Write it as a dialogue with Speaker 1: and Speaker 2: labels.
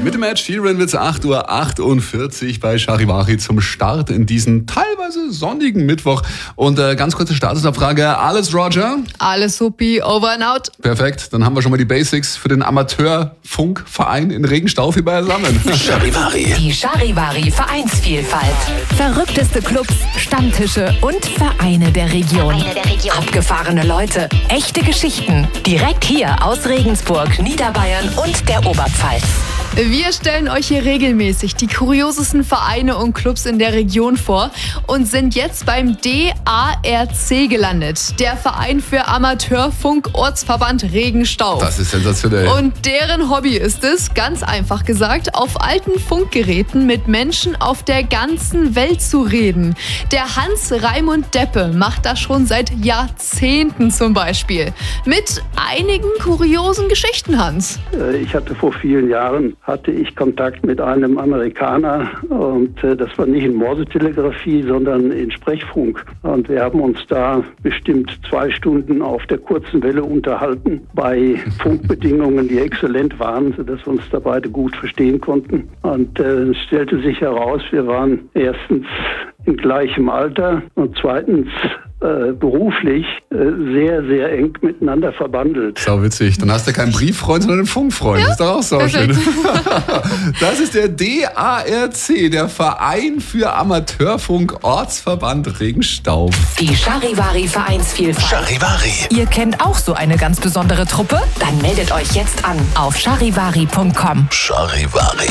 Speaker 1: Mit dem Ed Sheeran wird es 8:48 Uhr bei Charivari zum Start in diesen teilweise sonnigen Mittwoch. Und ganz kurze Statusabfrage. Alles Roger?
Speaker 2: Alles supi, over and out.
Speaker 1: Perfekt, dann haben wir schon mal die Basics für den Amateurfunkverein in Regenstauf hier beisammen.
Speaker 3: Charivari.
Speaker 4: Die Charivari Vereinsvielfalt. Verrückteste Clubs, Stammtische und Vereine der Region. Abgefahrene Leute, echte Geschichten. Direkt hier aus Regensburg, Niederbayern und der Oberpfalz.
Speaker 2: Wir stellen euch hier regelmäßig die kuriosesten Vereine und Clubs in der Region vor und sind jetzt beim DARC gelandet. Der Verein für Amateurfunk Ortsverband Regenstauf.
Speaker 1: Das ist sensationell.
Speaker 2: Und deren Hobby ist es, ganz einfach gesagt, auf alten Funkgeräten mit Menschen auf der ganzen Welt zu reden. Der Hans Raimund Deppe macht das schon seit Jahrzehnten zum Beispiel. Mit einigen kuriosen Geschichten, Hans.
Speaker 5: Ich hatte vor vielen Jahren Kontakt mit einem Amerikaner und das war nicht in Morsetelegrafie, sondern in Sprechfunk. Und wir haben uns da bestimmt 2 Stunden auf der kurzen Welle unterhalten, bei Funkbedingungen, die exzellent waren, sodass wir uns da beide gut verstehen konnten. Und es stellte sich heraus, wir waren erstens im gleichen Alter und zweitens beruflich sehr, sehr eng miteinander verbandelt.
Speaker 1: Sau witzig. Dann hast du keinen Brieffreund, sondern einen Funkfreund. Ja? Das ist doch auch so schön. Das ist der DARC, der Verein für Amateurfunk Ortsverband Regenstauf.
Speaker 4: Die Charivari Vereinsvielfalt.
Speaker 3: Charivari.
Speaker 4: Ihr kennt auch so eine ganz besondere Truppe? Dann meldet euch jetzt an auf charivari.com.
Speaker 3: Charivari.